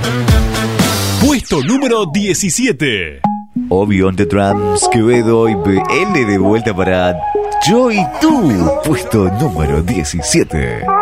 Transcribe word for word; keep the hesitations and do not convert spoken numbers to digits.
Puesto número diecisiete. Obi on the drums, Quevedo y B L de vuelta para Yo y Tú. Puesto número diecisiete.